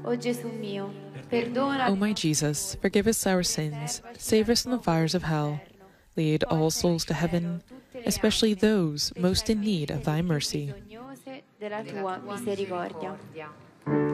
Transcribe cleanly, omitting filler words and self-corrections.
O Gesù mio, perdona. O my Jesus, forgive us our sins, save us from the fires of hell. Lead all souls to heaven, especially those most in need of thy mercy. Bisognose della tua misericordia.